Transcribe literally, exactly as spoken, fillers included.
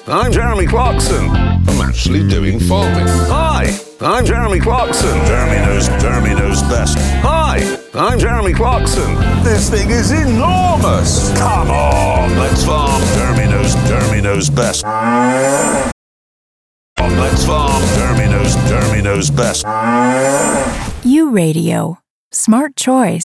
I'm Jeremy Clarkson. I'm actually doing farming. Hi, I'm Jeremy Clarkson. Jeremy knows, Jeremy knows best. Hi, I'm Jeremy Clarkson. This thing is enormous. Come on, let's farm. Jeremy knows, Jeremy knows best. On, let's farm. Jeremy knows, Jeremy knows best. U Radio. Smart choice.